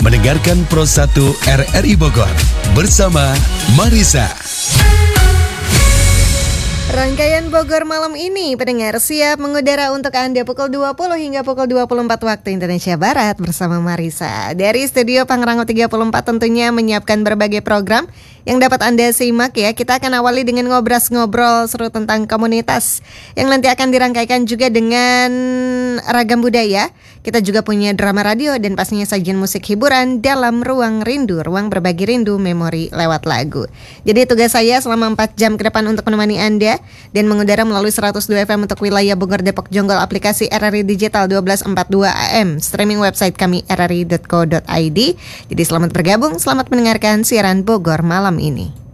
mendengarkan Pro 1 RRI Bogor bersama Marisa. Rangkaian Bogor malam ini, pendengar siap mengudara untuk Anda pukul 20 hingga pukul 24 waktu Indonesia Barat bersama Marisa. Dari Studio Pangrango 34 tentunya menyiapkan berbagai program yang dapat Anda simak ya. Kita akan awali dengan ngobrol seru tentang komunitas yang nanti akan dirangkaikan juga dengan ragam budaya. Kita juga punya drama radio dan pastinya sajian musik hiburan dalam Ruang Rindu, ruang berbagi rindu memori lewat lagu. Jadi tugas saya selama 4 jam ke depan untuk menemani Anda dan mengudara melalui 102 FM untuk wilayah Bogor, Depok, Jonggol, aplikasi RRI Digital 1242 AM, streaming website kami rri.co.id. Jadi selamat bergabung, selamat mendengarkan siaran Bogor malam ini.